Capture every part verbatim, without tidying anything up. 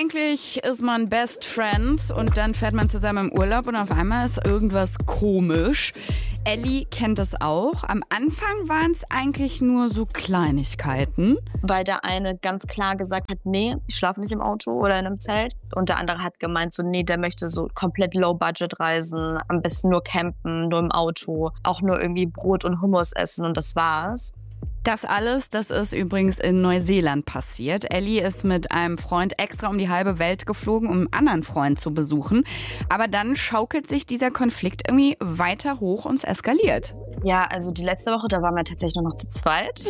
Eigentlich ist man Best Friends und dann fährt man zusammen im Urlaub und auf einmal ist irgendwas komisch. Ellie kennt das auch. Am Anfang waren es eigentlich nur so Kleinigkeiten. Weil der eine ganz klar gesagt hat, nee, ich schlafe nicht im Auto oder in einem Zelt. Und der andere hat gemeint, so nee, der möchte so komplett Low-Budget reisen, am besten nur campen, nur im Auto, auch nur irgendwie Brot und Hummus essen und das war's. Das alles, das ist übrigens in Neuseeland passiert. Ellie ist mit einem Freund extra um die halbe Welt geflogen, um einen anderen Freund zu besuchen. Aber dann schaukelt sich dieser Konflikt irgendwie weiter hoch und es eskaliert. Ja, also die letzte Woche, da waren wir tatsächlich nur noch zu zweit.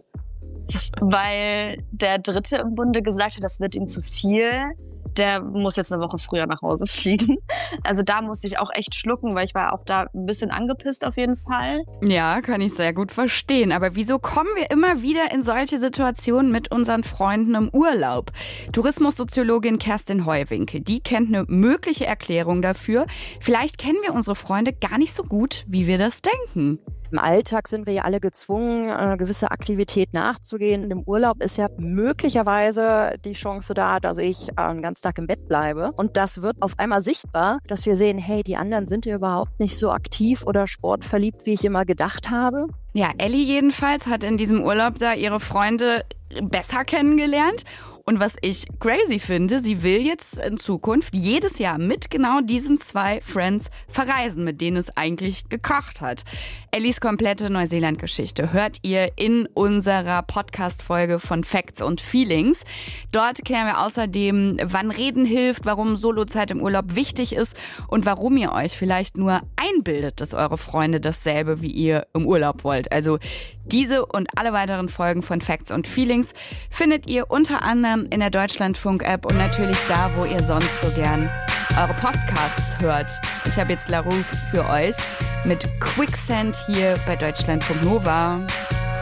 Weil der Dritte im Bunde gesagt hat, das wird ihm zu viel. Der muss jetzt eine Woche früher nach Hause fliegen. Also da musste ich auch echt schlucken, weil ich war auch da ein bisschen angepisst auf jeden Fall. Ja, kann ich sehr gut verstehen. Aber wieso kommen wir immer wieder in solche Situationen mit unseren Freunden im Urlaub? Tourismussoziologin Kerstin Heuwinkel, die kennt eine mögliche Erklärung dafür. Vielleicht kennen wir unsere Freunde gar nicht so gut, wie wir das denken. Im Alltag sind wir ja alle gezwungen, eine gewisse Aktivität nachzugehen. Im Urlaub ist ja möglicherweise die Chance da, dass ich einen ganzen Tag im Bett bleibe. Und das wird auf einmal sichtbar, dass wir sehen, hey, die anderen sind ja überhaupt nicht so aktiv oder sportverliebt, wie ich immer gedacht habe. Ja, Ellie jedenfalls hat in diesem Urlaub da ihre Freunde besser kennengelernt. Und was ich crazy finde, sie will jetzt in Zukunft jedes Jahr mit genau diesen zwei Friends verreisen, mit denen es eigentlich gekracht hat. Ellies komplette Neuseeland-Geschichte hört ihr in unserer Podcast-Folge von Facts und Feelings. Dort klären wir außerdem, wann Reden hilft, warum Solozeit im Urlaub wichtig ist und warum ihr euch vielleicht nur einbildet, dass eure Freunde dasselbe wie ihr im Urlaub wollt. Also diese und alle weiteren Folgen von Facts und Feelings findet ihr unter anderem in der Deutschlandfunk-App und natürlich da, wo ihr sonst so gern eure Podcasts hört. Ich habe jetzt La Rue für euch mit Quicksand hier bei Deutschlandfunk Nova.